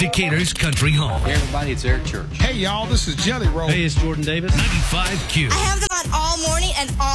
Decatur's Country Home. Hey, everybody, it's Eric Church. Hey, y'all, this is Jelly Roll. Hey, it's Jordan Davis. 95Q. I have them on all morning and all